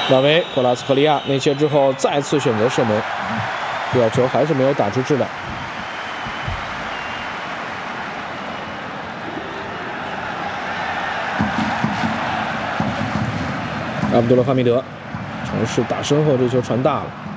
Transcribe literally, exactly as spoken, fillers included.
纳维克拉斯科利亚内切之后再次选择射门，这脚球还是没有打出质量。阿卜杜勒哈密德尝试打身后，这球传大了。